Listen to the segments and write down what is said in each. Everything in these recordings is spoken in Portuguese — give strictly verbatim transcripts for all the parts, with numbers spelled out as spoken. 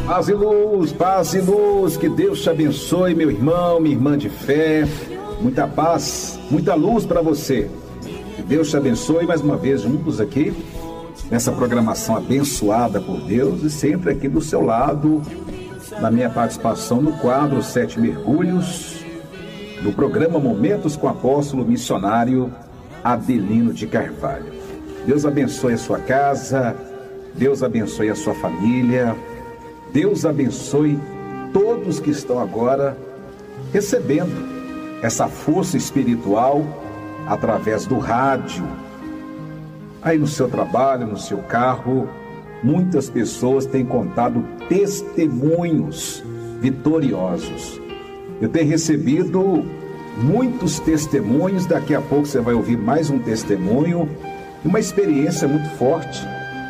Paz e luz, paz e luz, que Deus te abençoe, meu irmão, minha irmã de fé. Muita paz, muita luz para você. Que Deus te abençoe mais uma vez juntos aqui, nessa programação abençoada por Deus e sempre aqui do seu lado, na minha participação no quadro Sete Mergulhos, do programa Momentos com o Apóstolo Missionário Adelino de Carvalho. Deus abençoe a sua casa, Deus abençoe a sua família, Deus abençoe todos que estão agora recebendo essa força espiritual através do rádio. Aí no seu trabalho, no seu carro, muitas pessoas têm contado testemunhos vitoriosos. Eu tenho recebido muitos testemunhos, daqui a pouco você vai ouvir mais um testemunho, uma experiência muito forte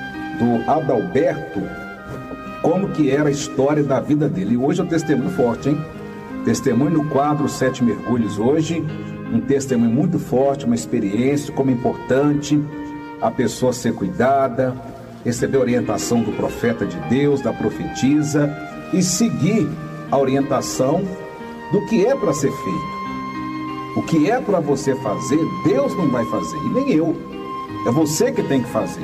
do Adalberto, como que era a história da vida dele. E hoje é um testemunho forte, hein? Testemunho no quadro Sete Mergulhos hoje, um testemunho muito forte, uma experiência, como é importante a pessoa ser cuidada, receber a orientação do profeta de Deus, da profetisa e seguir a orientação do que é para ser feito. O que é para você fazer, Deus não vai fazer, e nem eu. É você que tem que fazer.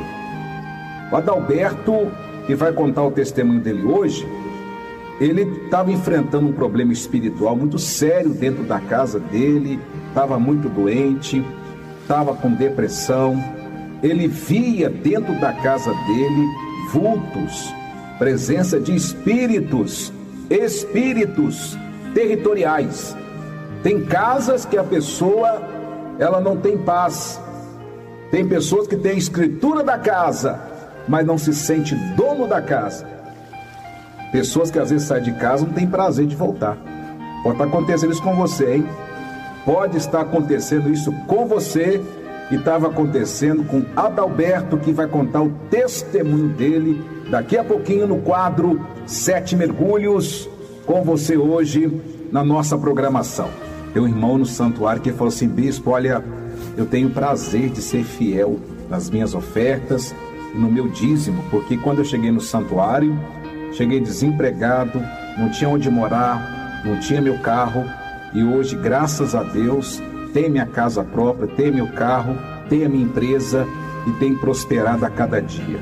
O Adalberto, que vai contar o testemunho dele hoje, ele estava enfrentando um problema espiritual muito sério dentro da casa dele, estava muito doente, estava com depressão. Ele via dentro da casa dele vultos, presença de espíritos, espíritos territoriais. Tem casas que a pessoa, ela não tem paz. Tem pessoas que têm a escritura da casa, mas não se sente dono da casa. Pessoas que às vezes saem de casa não têm prazer de voltar. Pode estar acontecendo isso com você, hein? Pode estar acontecendo isso com você e estava acontecendo com Adalberto, que vai contar o testemunho dele daqui a pouquinho no quadro Sete Mergulhos, com você hoje na nossa programação. Tem um irmão no santuário que falou assim: bispo, olha, eu tenho prazer de ser fiel nas minhas ofertas e no meu dízimo, porque quando eu cheguei no santuário, cheguei desempregado, não tinha onde morar, não tinha meu carro, e hoje, graças a Deus, tenho minha casa própria, tenho meu carro, tenho a minha empresa e tenho prosperado a cada dia.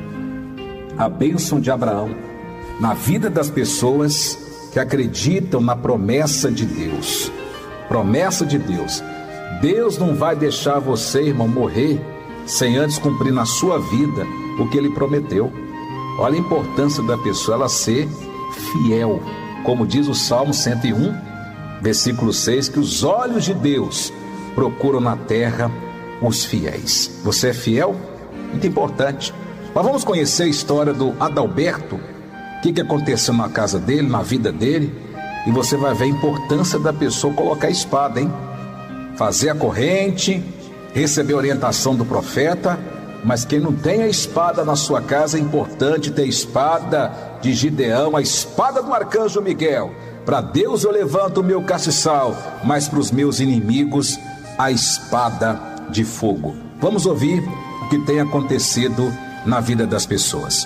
A bênção de Abraão na vida das pessoas que acreditam na promessa de Deus. Promessa de Deus. Deus não vai deixar você, irmão, morrer sem antes cumprir na sua vida o que Ele prometeu. Olha a importância da pessoa, ela ser fiel. Como diz o Salmo cento e um, versículo seis, que os olhos de Deus procuram na terra os fiéis. Você é fiel? Muito importante. Mas vamos conhecer a história do Adalberto, o que, que aconteceu na casa dele, na vida dele, e você vai ver a importância da pessoa colocar a espada, hein? Fazer a corrente, receber a orientação do profeta, mas quem não tem a espada na sua casa, é importante ter a espada de Gideão, a espada do arcanjo Miguel. Para Deus eu levanto o meu castiçal, mas para os meus inimigos, a espada de fogo. Vamos ouvir o que tem acontecido na vida das pessoas.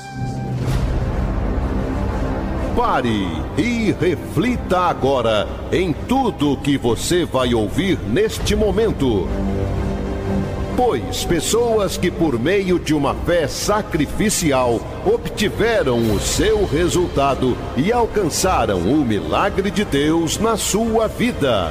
Pare e reflita agora em tudo que você vai ouvir neste momento. Pois pessoas que por meio de uma fé sacrificial obtiveram o seu resultado e alcançaram o milagre de Deus na sua vida.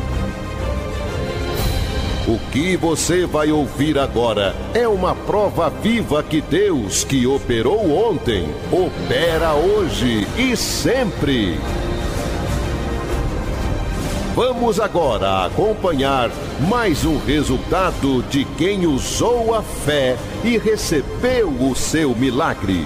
O que você vai ouvir agora é uma prova viva que Deus, que operou ontem, opera hoje e sempre. Vamos agora acompanhar mais um resultado de quem usou a fé e recebeu o seu milagre.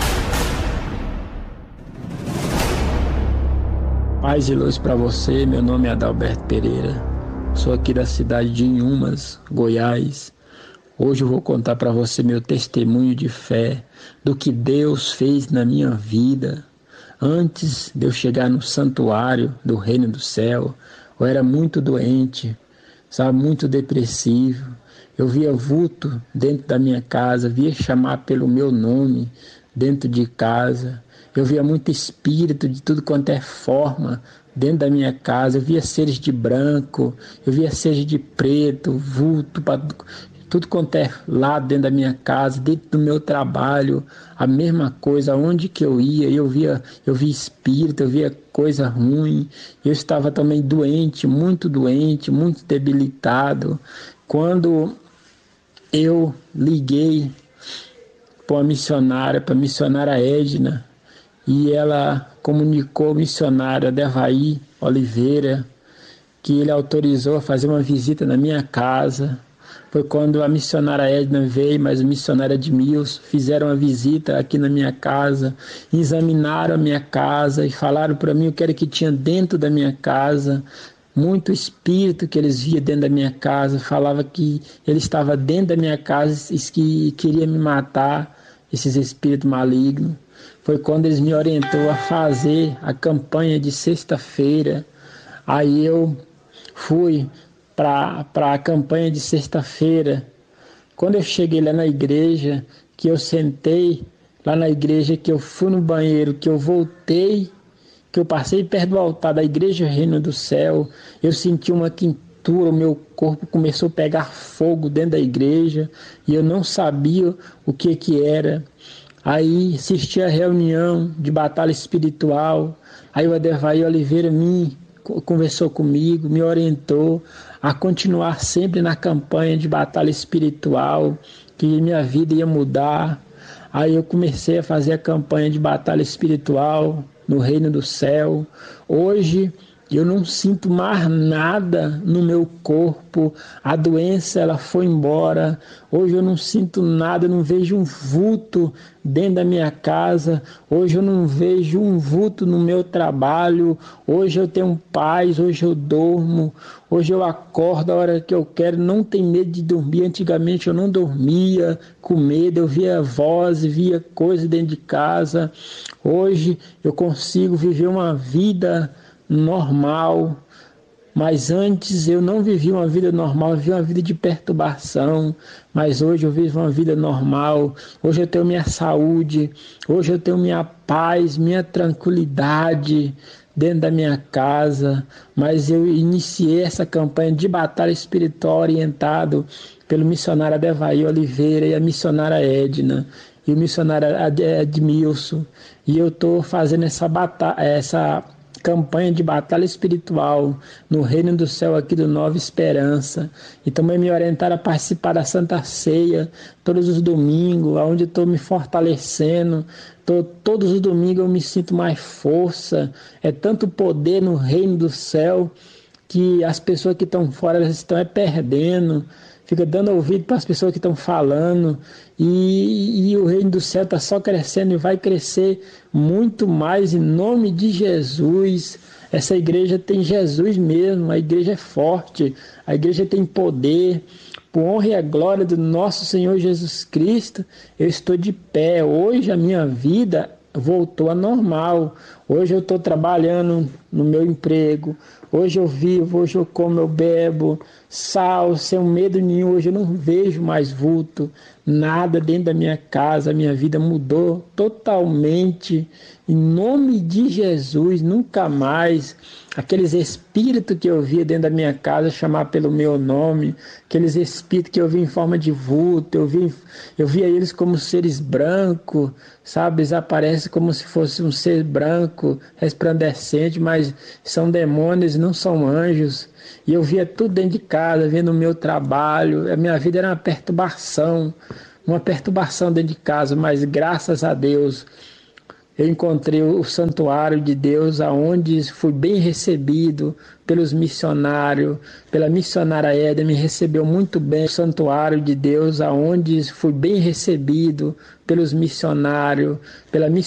Paz e luz para você, meu nome é Adalberto Pereira, sou aqui da cidade de Inhumas, Goiás. Hoje eu vou contar para você meu testemunho de fé, do que Deus fez na minha vida. Antes de eu chegar no santuário do Reino do Céu, eu era muito doente, sabe, muito depressivo. Eu via vulto dentro da minha casa, via chamar pelo meu nome dentro de casa. eu via muito espírito de tudo quanto é forma dentro da minha casa. Eu via seres de branco, eu via seres de preto, vulto, tudo quanto é lado dentro da minha casa, dentro do meu trabalho, a mesma coisa, onde que eu ia, eu via, eu via espírito, eu via coisa ruim. Eu estava também doente, muito doente, muito debilitado. Quando eu liguei para uma missionária, para a missionária Edna, e ela comunicou ao missionário Adevaí Oliveira que ele autorizou a fazer uma visita na minha casa. Foi quando a missionária Edna veio, mas o missionário Edmilson fizeram uma visita aqui na minha casa, examinaram a minha casa e falaram para mim o que era que tinha dentro da minha casa. Muito espírito que eles viam dentro da minha casa, falava que ele estava dentro da minha casa e que queria me matar, esses espíritos malignos. Foi quando eles me orientou a fazer a campanha de sexta-feira. Aí eu fui para a campanha de sexta-feira. Quando eu cheguei lá na igreja, que eu sentei lá na igreja, que eu fui no banheiro, que eu voltei, que eu passei perto do altar da igreja Reino do Céu, eu senti uma quentura, o meu corpo começou a pegar fogo dentro da igreja e eu não sabia o que que era. Aí assisti a reunião de batalha espiritual, aí o Adevaí Oliveira me conversou comigo, me orientou a continuar sempre na campanha de batalha espiritual, que minha vida ia mudar. Aí eu comecei a fazer a campanha de batalha espiritual no Reino do Céu. Hoje eu não sinto mais nada no meu corpo, a doença ela foi embora. Hoje eu não sinto nada, não vejo um vulto dentro da minha casa. Hoje eu não vejo um vulto no meu trabalho. Hoje eu tenho paz, hoje eu durmo. Hoje eu acordo a hora que eu quero, não tenho medo de dormir. Antigamente eu não dormia com medo, eu via voz, via coisa dentro de casa. Hoje eu consigo viver uma vida normal, mas antes eu não vivi uma vida normal, eu vivi uma vida de perturbação, mas hoje eu vivo uma vida normal. Hoje eu tenho minha saúde, hoje eu tenho minha paz, minha tranquilidade dentro da minha casa. Mas eu iniciei essa campanha de batalha espiritual orientado pelo missionário Adevaí Oliveira e a missionária Edna e o missionário Edmilson, e eu estou fazendo essa batalha, essa campanha de batalha espiritual no Reino do Céu aqui do Nova Esperança. E também me orientaram a participar da Santa Ceia todos os domingos, onde estou me fortalecendo. Tô, todos os domingos eu me sinto mais força. É tanto poder no Reino do Céu que as pessoas que estão fora elas estão é perdendo. Fica dando ouvido para as pessoas que estão falando, e, e o Reino do Céu está só crescendo e vai crescer muito mais em nome de Jesus. Essa igreja tem Jesus mesmo, a igreja é forte, a igreja tem poder. Por honra e a glória do nosso Senhor Jesus Cristo, eu estou de pé. Hoje a minha vida voltou a normal. Hoje eu estou trabalhando no meu emprego. Hoje eu vivo, hoje eu como, eu bebo, sal, sem medo nenhum. Hoje eu não vejo mais vulto, nada dentro da minha casa. A minha vida mudou totalmente. Em nome de Jesus, nunca mais. Aqueles espíritos que eu via dentro da minha casa chamar pelo meu nome, aqueles espíritos que eu via em forma de vulto, eu via, eu via eles como seres brancos, sabe? Eles aparecem como se fosse um ser branco, resplandecente, mas são demônios, não são anjos. E eu via tudo dentro de casa, vendo o meu trabalho. A minha vida era uma perturbação, uma perturbação dentro de casa, mas graças a Deus eu encontrei o santuário de Deus, aonde fui bem recebido pelos missionários, pela missionária Edna, me recebeu muito bem. O santuário de Deus, aonde fui bem recebido pelos missionários, pela